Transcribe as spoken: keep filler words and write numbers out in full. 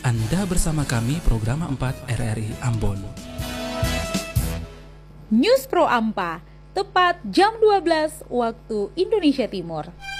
Anda bersama kami program empat R R I Ambon. News Pro Ampa, tepat jam dua belas waktu Indonesia Timur.